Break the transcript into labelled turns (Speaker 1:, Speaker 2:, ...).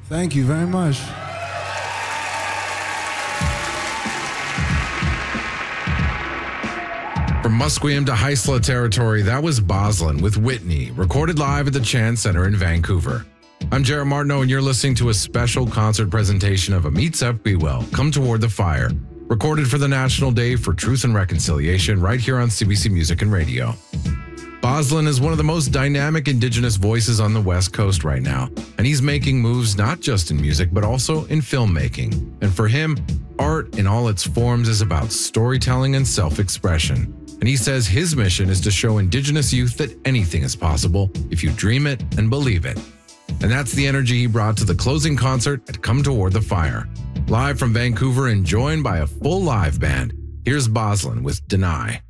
Speaker 1: Thank you very much.
Speaker 2: From Musqueam to Heisla territory, that was Boslin with Whitney, recorded live at the Chan Center in Vancouver. I'm Jared Martineau, and you're listening to a special concert presentation of Amit Seif Be Well, Come Toward the Fire, recorded for the National Day for Truth and Reconciliation right here on CBC Music and Radio. Boslin is one of the most dynamic Indigenous voices on the West Coast right now, and he's making moves not just in music, but also in filmmaking. And for him, art in all its forms is about storytelling and self-expression. And he says his mission is to show Indigenous youth that anything is possible if you dream it and believe it. And that's the energy he brought to the closing concert at Come Toward the Fire. Live from Vancouver and joined by a full live band, here's Boslin with Deny.